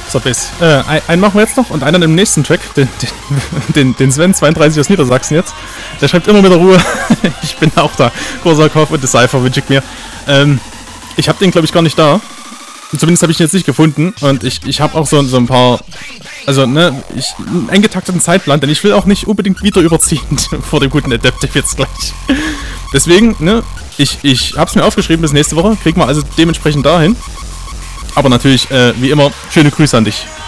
So, Bass. Einen machen wir jetzt noch und einen im nächsten Track. Den Sven 32 aus Niedersachsen jetzt. Der schreibt immer mit der Ruhe. Ich bin auch da. Korsakov und Decipher wünsche ich mir. Ich habe den, glaube ich, gar nicht da. Zumindest habe ich ihn jetzt nicht gefunden. Und ich habe auch so ein paar... Also, ne, einen eingetakteten Zeitplan, denn ich will auch nicht unbedingt wieder überziehen vor dem guten Adaptive jetzt gleich. Deswegen, ne, ich hab's mir aufgeschrieben bis nächste Woche. Kriegen wir also dementsprechend dahin. Aber natürlich, wie immer, schöne Grüße an dich.